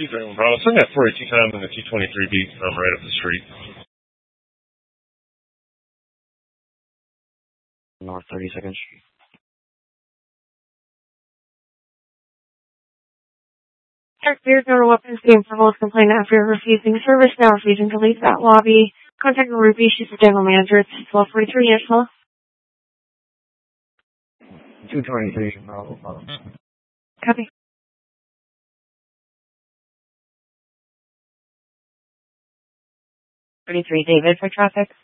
231 Bravo. Send that 482 time in the 223 beat right up the street. North 32nd Street. Taxpayers no weapons being frivolous complaint after refusing service, now refusing to leave that lobby. Contact Ruby, she's the general manager. It's 1243 years old. 223 Bravo. Copy. 33 David for traffic.